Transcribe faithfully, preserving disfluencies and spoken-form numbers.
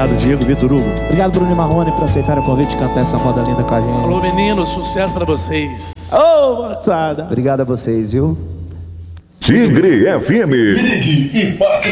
Obrigado, Diego, Vitor Hugo. Obrigado, Bruno e Marrone, por aceitar o convite de cantar essa moda linda com a gente. Alô, meninos, sucesso pra vocês. Ô, oh, moçada. Obrigado a vocês, viu? Tigre F M. Ligue e participe.